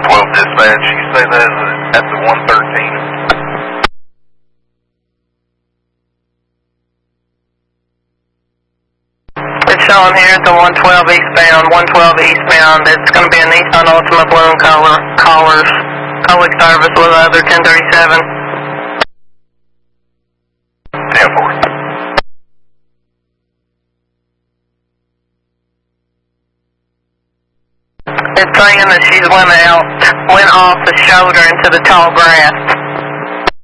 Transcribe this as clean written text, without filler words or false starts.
112 dispatch. You say that is at the 113. It's showing here at the 112 eastbound. 112 eastbound. It's going to be a Nissan Altima balloon callers. Calling service with other 1037. 10-4. It's saying that she's went off the shoulder into the tall grass.